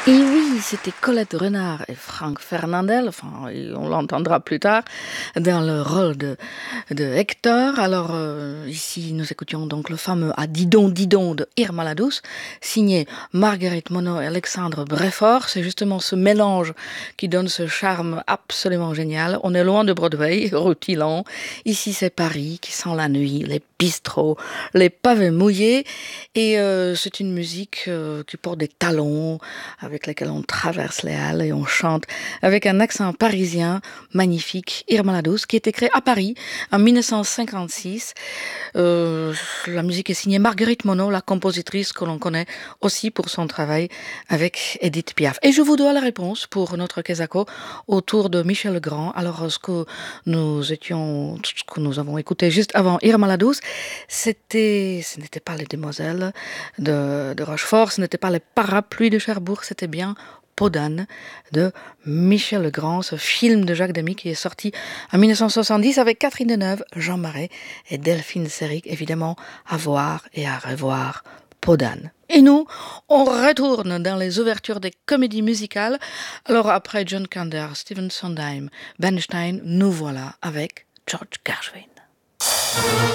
Et oui, c'était Colette Renard et Franck Fernandel, enfin, et on l'entendra plus tard, dans le rôle de Hector. Alors, ici, nous écoutions donc le fameux « Ah, dis donc » de Irma la Douce, signé Marguerite Monod et Alexandre Breffort. C'est justement ce mélange qui donne ce charme absolument génial. On est loin de Broadway, rutilant. Ici, c'est Paris qui sent la nuit, les bistrots, les pavés mouillés. Et c'est une musique qui porte des talons, avec lesquels on traverse les halles et on chante avec un accent parisien magnifique, Irma la Douce, qui a été créée à Paris en 1956. La musique est signée Marguerite Monod, la compositrice que l'on connaît aussi pour son travail avec Edith Piaf. Et je vous dois la réponse pour notre Kesako autour de Michel Legrand. Alors, ce que nous avons écouté juste avant Irma la Douce, ce n'était pas les Demoiselles de Rochefort, ce n'était pas les Parapluies de Cherbourg, c'était bien Peau d'âne de Michel Legrand, ce film de Jacques Demy qui est sorti en 1970 avec Catherine Deneuve, Jean Marais et Delphine Seyrig, évidemment à voir et à revoir Peau d'âne. Et nous, on retourne dans les ouvertures des comédies musicales. Alors après John Kander, Stephen Sondheim, Bernstein, nous voilà avec George Gershwin.